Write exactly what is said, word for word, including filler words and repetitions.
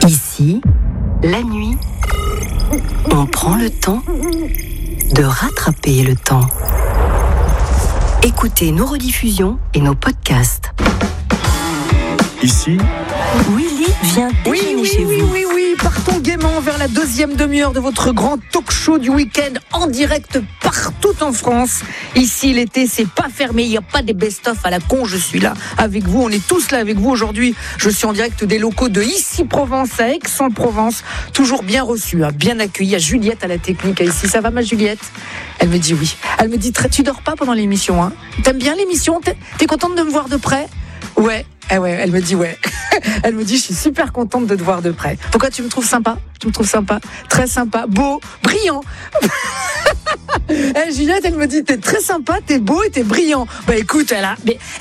Ici, la nuit, on prend le temps de rattraper le temps. Écoutez nos rediffusions et nos podcasts. Ici, Willy vient déjeuner Oui, oui, chez oui, vous. oui, oui, partons gaiement vers la deuxième demi-heure de votre grand talk-show du week-end en direct partout en France. Ici, l'été, c'est pas fermé, il n'y a pas des best-of à la con, je suis là avec vous, on est tous là avec vous aujourd'hui. Je suis en direct des locaux de Ici Provence à Aix-en-Provence, toujours bien reçu, hein, bien accueilli. Il y a Juliette à la technique ici, ça va ma Juliette? Elle me dit oui. Elle me dit, tu dors pas pendant l'émission, hein? T'aimes bien l'émission? T'es, t'es contente de me voir de près? Ouais. Eh ouais, elle me dit ouais. Elle me dit je suis super contente de te voir de près. Pourquoi tu me trouves sympa? Tu me trouves sympa, très sympa, beau, brillant. Eh, Juliette, elle me dit t'es très sympa, t'es beau et t'es brillant. Bah écoute, elle a, mais